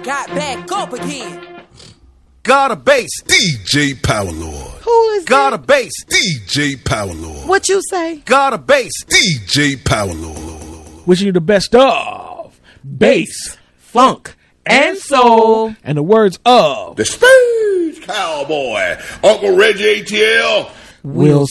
got back up again. Got a bass, DJ Power Lord. Who is Got that? a bass, DJ Power Lord. What you say? Got a bass, DJ Power Lord. Wishing you the best of bass, funk, and soul. And the words of The Space Cowboy, Uncle Reggie ATL. Will